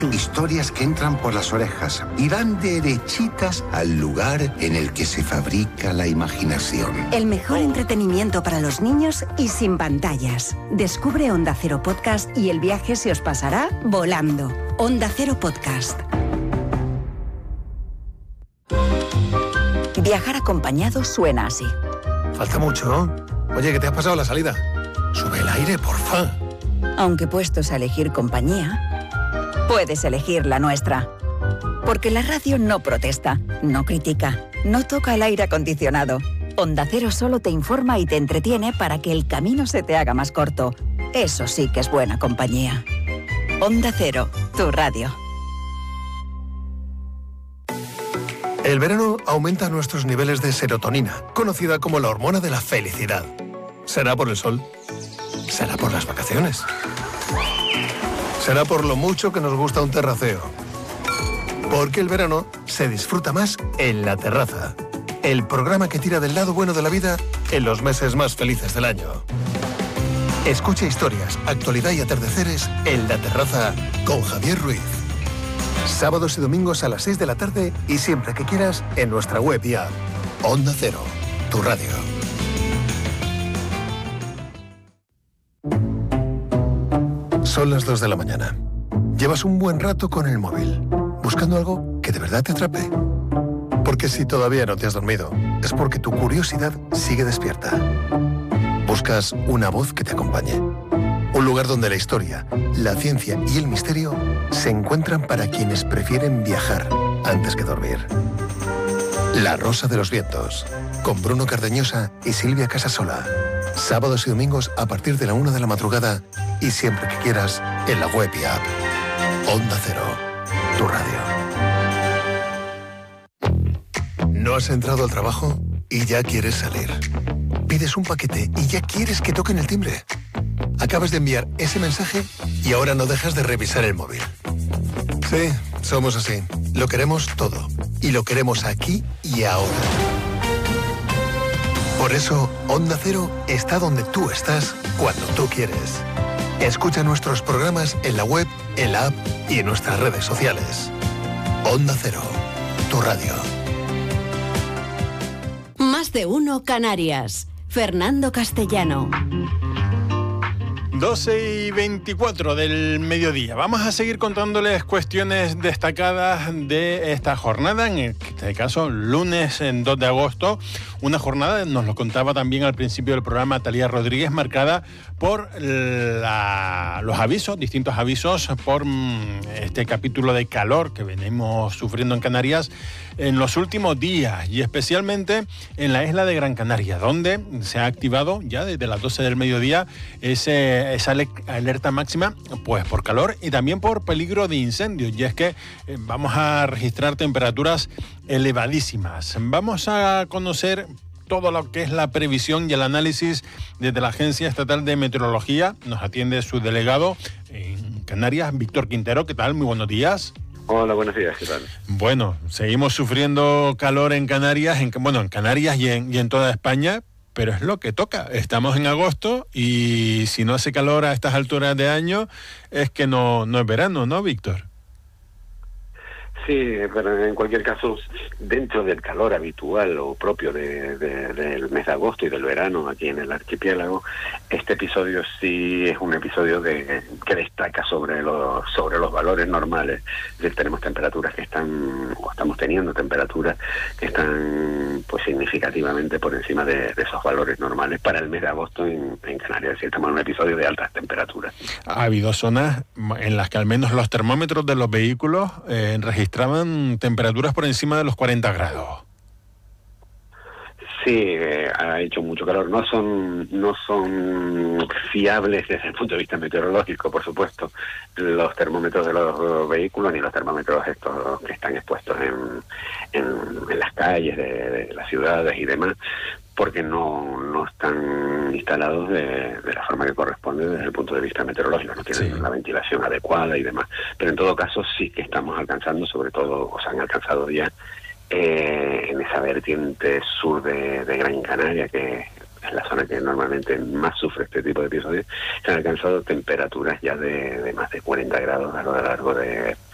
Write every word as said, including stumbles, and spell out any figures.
Historias que entran por las orejas y van derechitas al lugar en el que se fabrica la imaginación. El mejor entretenimiento para los niños y sin pantallas. Descubre Onda Cero Podcast y el viaje se os pasará volando. Onda Cero Podcast. Viajar acompañado suena así. Falta mucho. Oye, ¿qué te has pasado la salida? Sube el aire, porfa. Aunque puestos a elegir compañía, puedes elegir la nuestra. Porque la radio no protesta, no critica, no toca el aire acondicionado. Onda Cero solo te informa y te entretiene para que el camino se te haga más corto. Eso sí que es buena compañía. Onda Cero, tu radio. El verano aumenta nuestros niveles de serotonina, conocida como la hormona de la felicidad. ¿Será por el sol? ¿Será por las vacaciones? ¿Será por lo mucho que nos gusta un terraceo? Porque el verano se disfruta más en La Terraza, el programa que tira del lado bueno de la vida en los meses más felices del año. Escucha historias, actualidad y atardeceres en La Terraza con Javier Ruiz. Sábados y domingos a las seis de la tarde y siempre que quieras en nuestra web y app. Onda Cero, tu radio. Son las dos de la mañana. Llevas un buen rato con el móvil, buscando algo que de verdad te atrape. Porque si todavía no te has dormido, es porque tu curiosidad sigue despierta. Buscas una voz que te acompañe. Un lugar donde la historia, la ciencia y el misterio se encuentran para quienes prefieren viajar antes que dormir. La Rosa de los Vientos, con Bruno Cardeñosa y Silvia Casasola. Sábados y domingos a partir de la una de la madrugada y siempre que quieras en la web y app. Onda Cero, tu radio. ¿No has entrado al trabajo y ya quieres salir? Pides un paquete y ya quieres que toquen el timbre. Acabas de enviar ese mensaje y ahora no dejas de revisar el móvil. Sí, somos así. Lo queremos todo. Y lo queremos aquí y ahora. Por eso, Onda Cero está donde tú estás cuando tú quieres. Escucha nuestros programas en la web, en la app y en nuestras redes sociales. Onda Cero, tu radio. Más de uno Canarias. Fernando Castellano. doce y veinticuatro del mediodía. Vamos a seguir contándoles cuestiones destacadas de esta jornada, en este caso lunes en dos de agosto, una jornada, nos lo contaba también al principio del programa Talía Rodríguez, marcada por la, los avisos, distintos avisos por este capítulo de calor que venimos sufriendo en Canarias en los últimos días y especialmente en la isla de Gran Canaria, donde se ha activado ya desde las doce del mediodía ese, esa alerta máxima pues por calor y también por peligro de incendios, y es que eh, vamos a registrar temperaturas elevadísimas. Vamos a conocer todo lo que es la previsión y el análisis desde la Agencia Estatal de Meteorología. Nos atiende su delegado en Canarias, Víctor Quintero. ¿Qué tal? Muy buenos días. Hola, buenos días, ¿qué tal? Bueno, seguimos sufriendo calor en Canarias, en, bueno, en Canarias y en, y en toda España, pero es lo que toca. Estamos en agosto y si no hace calor a estas alturas de año, es que no, no es verano, ¿no, Víctor? Sí, pero en cualquier caso, dentro del calor habitual o propio de, de, del mes de agosto y del verano aquí en el archipiélago, este episodio sí es un episodio de, que destaca sobre los sobre los valores normales. Tenemos temperaturas que están, o estamos teniendo temperaturas que están pues significativamente por encima de, de esos valores normales para el mes de agosto en, en Canarias. Es decir, estamos en un episodio de altas temperaturas. Ha habido zonas en las que al menos los termómetros de los vehículos eh, registraban temperaturas por encima de los cuarenta grados. Sí, eh, ha hecho mucho calor. No son no son fiables desde el punto de vista meteorológico, por supuesto, los termómetros de los vehículos ni los termómetros estos que están expuestos en, en, en las calles de, de las ciudades y demás, porque no, no están instalados de, de la forma que corresponde desde el punto de vista meteorológico, no tienen sí. la ventilación adecuada y demás. Pero en todo caso sí que estamos alcanzando, sobre todo, o se han alcanzado ya eh, en esa vertiente sur de, de Gran Canaria, que es la zona que normalmente más sufre este tipo de episodios, se han alcanzado temperaturas ya de, de más de cuarenta grados a lo largo de